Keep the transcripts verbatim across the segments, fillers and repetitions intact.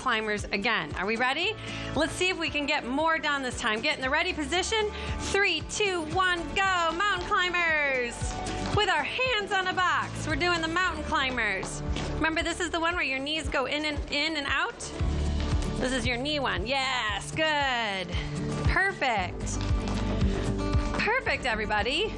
climbers again. Are we ready? Let's see if we can get more done this time. Get in the ready position. Three, two, one, go. Mountain climbers. With our hands on a box, we're doing the mountain climbers. Remember, this is the one where your knees go in and in and out. This is your knee one. Yes, good. Perfect. Perfect, everybody.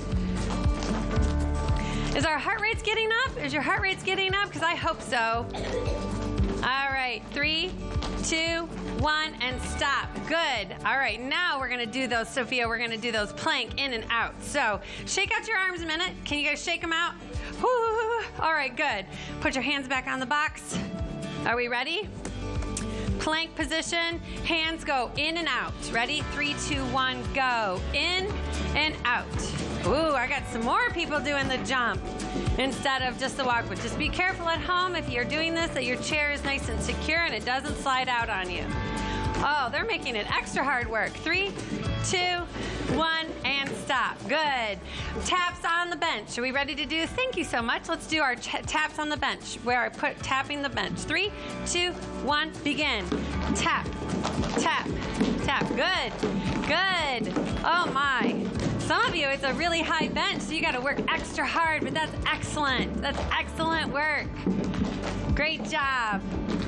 Is our heart rates getting up? Is your heart rates getting up? Because I hope so. All right, three, two, one, and stop. Good. All right, now we're gonna do those, Sophia, we're gonna do those plank in and out. So shake out your arms a minute. Can you guys shake them out? Woo. All right, good. Put your hands back on the box. Are we ready? Plank position, hands go in and out. Ready? Three, two, one, go. In and out. Ooh, I got some more people doing the jump instead of just the walk. But just be careful at home if you're doing this that your chair is nice and secure and it doesn't slide out on you. Oh, they're making it extra hard work. Three, two, one, and stop. Good. Taps on the bench. Are we ready to do? Thank you so much. Let's do our taps on the bench where I put tapping the bench. Three, two, one, begin. Tap, tap, tap. Good, good. Oh my. Some of you, it's a really high bench, so you got to work extra hard, but that's excellent. That's excellent work. Great job.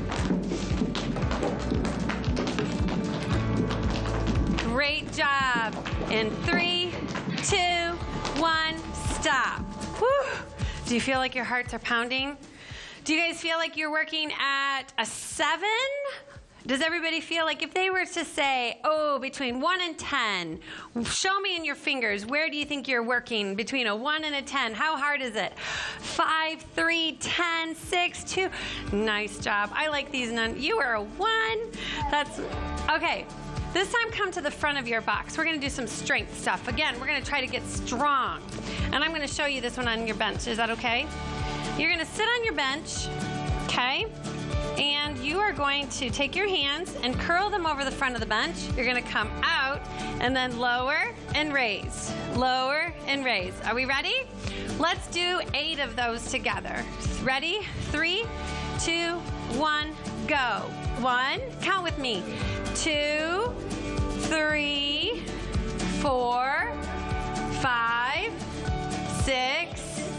Great job. In three, two, one, stop. Whew. Do you feel like your hearts are pounding? Do you guys feel like you're working at a seven? Does everybody feel like if they were to say, oh, between one and ten, show me in your fingers, where do you think you're working between a one and a ten? How hard is it? Five, three, ten, six, two. Nice job. I like these. None. You are a one. That's, okay. This time, come to the front of your box. We're going to do some strength stuff. Again, we're going to try to get strong. And I'm going to show you this one on your bench. Is that okay? You're going to sit on your bench, okay? And you are going to take your hands and curl them over the front of the bench. You're going to come out and then lower and raise. Lower and raise. Are we ready? Let's do eight of those together. Ready? Three, two, one, go. One, count with me. Two, three, four, five, six,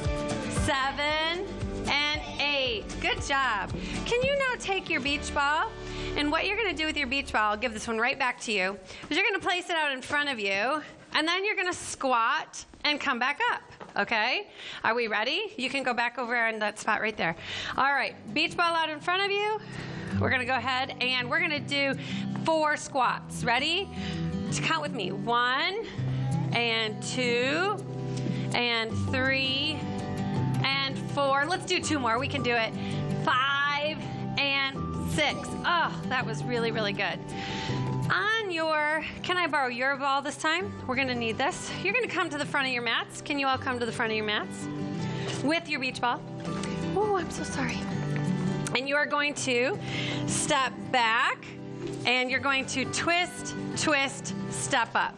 seven, and eight. Good job. Can you now take your beach ball? And what you're going to do with your beach ball, I'll give this one right back to you, is you're going to place it out in front of you, and then you're going to squat and come back up. Okay? Are we ready? You can go back over in that spot right there. All right. Beach ball out in front of you. We're going to go ahead and we're going to do four squats. Ready? Count with me. One and two and three and four. Let's do two more. We can do it. Five and six. Oh, that was really, really good. On your, can I borrow your ball this time? We're going to need this. You're going to come to the front of your mats. Can you all come to the front of your mats with your beach ball? Oh, I'm so sorry. And you are going to step back, and you're going to twist, twist, step up.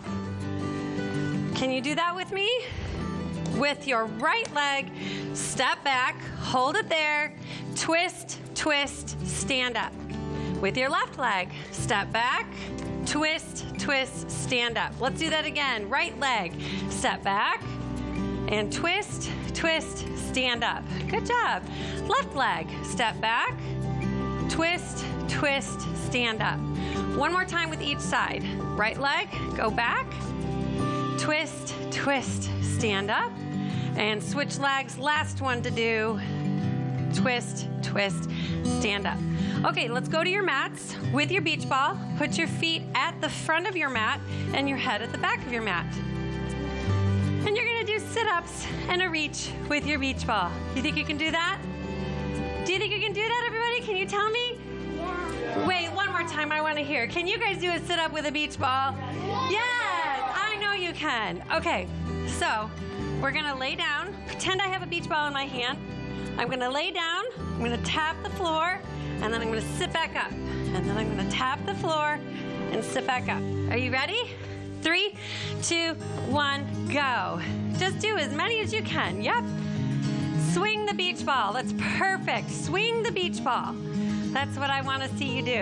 Can you do that with me? With your right leg, step back, hold it there, twist, twist, stand up. With your left leg, step back, twist, twist, stand up. Let's do that again. Right leg, step back, and twist, twist, stand up. Good job. Left leg, step back, twist, twist, stand up. One more time with each side. Right leg, go back, twist, twist, stand up, and switch legs. Last one to do, twist, twist, stand up. Okay, let's go to your mats with your beach ball. Put your feet at the front of your mat and your head at the back of your mat. And you're gonna do sit-ups and a reach with your beach ball. You think you can do that? Do you think you can do that, everybody? Can you tell me? Yeah. Wait, one more time, I wanna hear. Can you guys do a sit-up with a beach ball? Yeah. Yes, I know you can. Okay, so we're gonna lay down. Pretend I have a beach ball in my hand. I'm gonna lay down, I'm gonna tap the floor, and then I'm gonna sit back up. And then I'm gonna tap the floor and sit back up. Are you ready? Three, two, one, go. Just do as many as you can. Yep. Swing the beach ball. That's perfect. Swing the beach ball. That's what I want to see you do.